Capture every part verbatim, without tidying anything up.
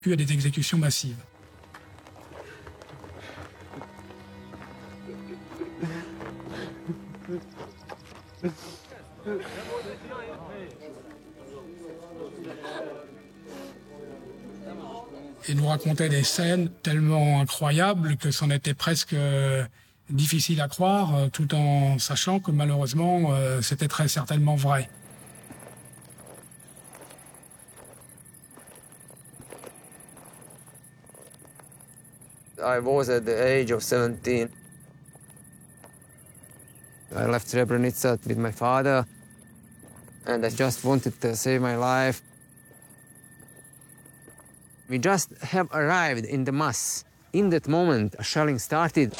puis à des exécutions massives. Il nous racontait des scènes tellement incroyables que c'en était presque euh, difficile à croire, euh, tout en sachant que malheureusement, euh, c'était très certainement vrai. I was at the age of seventeen. I left Srebrenica with my father, and I just wanted to save my life. We just have arrived in the mass. In that moment, a shelling started.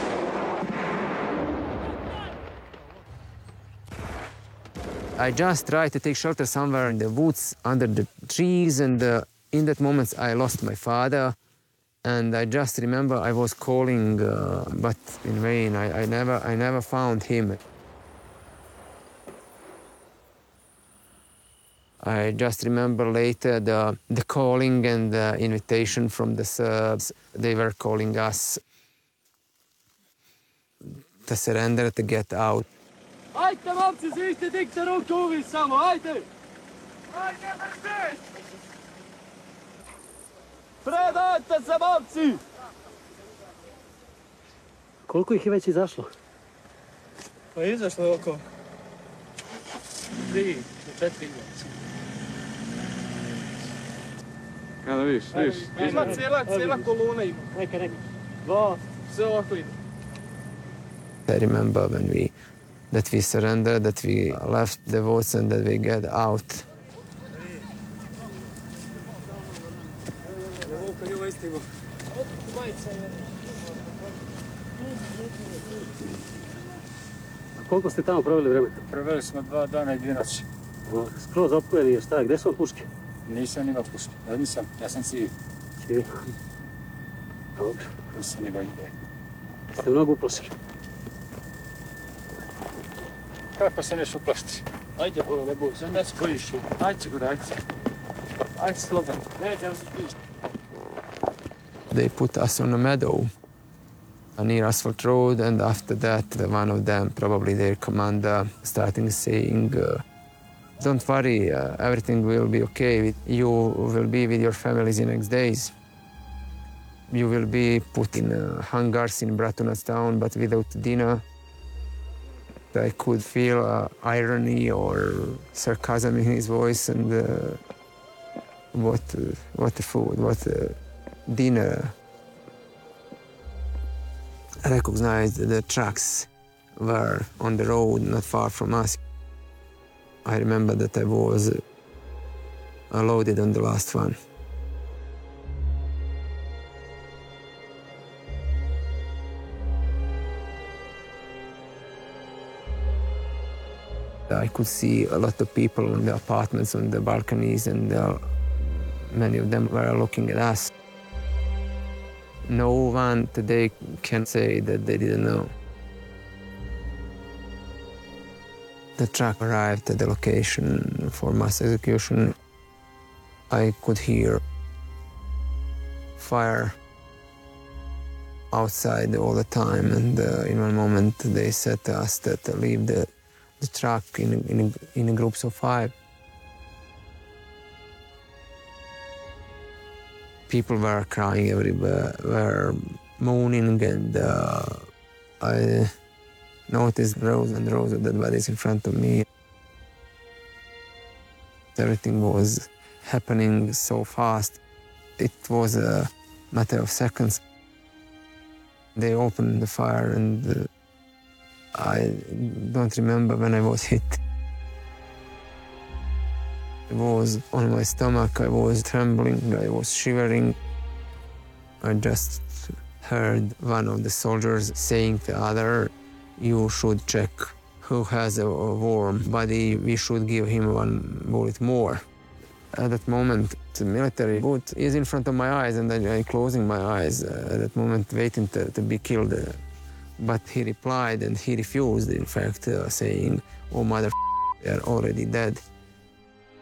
I just tried to take shelter somewhere in the woods, under the trees, and uh, in that moment, I lost my father. And I just remember I was calling, uh, but in vain. I, I never, I never found him. I just remember later the, the calling and the invitation from the Serbs. They were calling us to surrender, to get out. Ajde, momci, zvište, dignite ruke uvis samo, ajde! Ajde, brže! Predajte se, momci! Koliko ih je već izašlo? Pa izašlo je oko tri, četiri izašlo. Kada vidiš, vidiš? Ima cijela, cijela koluna ima. Neka, neka. Dva, sve ovako ide. I remember when we, that we surrendered, that we left the woods and that we get out. A koliko ste tamo proveli vremena? Proveli smo dva dana i dvije noći. Skroz opkojeni je šta? Gde su vam puške? Nisam imao puške. Ja nisam, ja sam civi. Civi. Dobro. Nisam imao ideje. Ste mnogo uplašili? Kako se neš uplašiti? Ajde, bolo, ne boj, sad ne se bojiš. Ajde, gore, ajde. Ajde, slobodno. Neće, se bojiš. They put us on a meadow near Asphalt Road, and after that, one of them, probably their commander, starting saying, uh, don't worry, uh, everything will be okay. You will be with your families the next days. You will be put in uh, hangars in Bratunac town, but without dinner. I could feel uh, irony or sarcasm in his voice, and uh, what, uh, what a food, what a dinner. I recognized the trucks were on the road not far from us. I remember that I was uh, loaded on the last one. I could see a lot of people in the apartments on the balconies, and uh, many of them were looking at us. No one today can say that they didn't know. The truck arrived at the location for mass execution. I could hear fire outside all the time, and uh, in one moment they said to us that uh, leave the, the truck in, in, in groups of five. People were crying everywhere, were moaning, and uh, I noticed rows and rows of dead bodies in front of me. Everything was happening so fast. It was a matter of seconds. They opened the fire, and uh, I don't remember when I was hit. I was on my stomach, I was trembling, I was shivering. I just heard one of the soldiers saying to the other, you should check who has a warm body, we should give him one bullet more. At that moment, the military boat is in front of my eyes, and I'm closing my eyes uh, at that moment, waiting to, to be killed. Uh, but he replied, and he refused, in fact, uh, saying, oh, mother, f***, they are already dead.